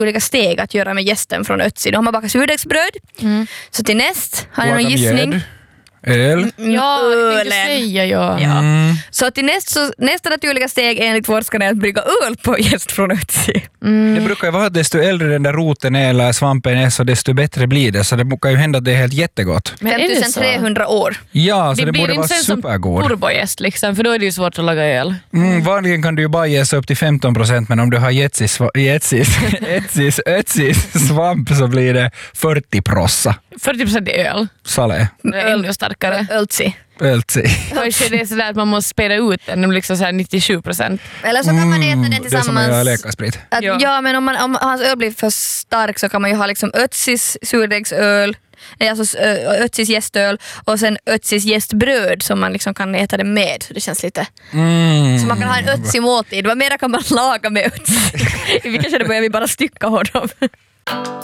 olika steg att göra med gästen från Ötzi. Då har man bakat surdegsbröd. Så till näst har ni någon gissning. Öl. Ja, jag tänkte säga ja. Så till nästa naturliga steg enligt forskarna är att brygga öl på gäst från Ötzi. Det brukar ju vara att desto äldre den där roten är eller svampen är så desto bättre blir det. Så det kan ju hända att det är helt jättegott. Men är det så? 5300 år. Ja, så det borde blir vara inte sen supergod. som turbogäst liksom, för då är det ju svårt att laga öl. Vanligen kan du ju bara ge sig upp till 15%, men om du har Ötzis svamp så blir det 40%. 40% är öl. Sale. Ännu starkare. Ötzi. Ötzi. Kanske det är sådär att man måste spela ut den liksom så här 97%. Eller så kan man äta den Det är som att tillsammans. göra läkarsprit. Ja, men om hans öl blir för stark så kan man ju ha liksom Ötzis surdegsöl, alltså Ötzis gästöl och sen Ötzis gästbröd som man liksom kan äta det med. Så det känns lite... Så man kan ha en Ötzi-måltid. Vad mer kan man laga med Ötzi? I vilka skede börjar vi bara stycka honom?